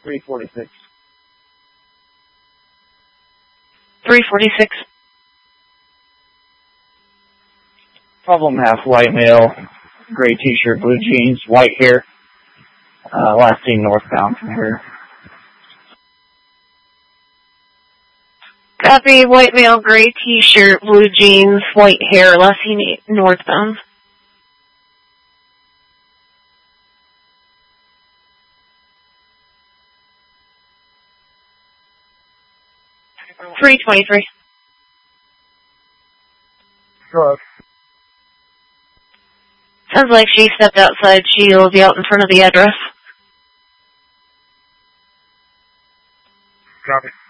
346. 346. Problem half white male, gray t-shirt, blue jeans, white hair. Last seen northbound from here. Copy, white male, gray t-shirt, blue jeans, white hair, last seen northbound. $323. Truck. Sounds like she stepped outside. She'll be out in front of the address. Copy.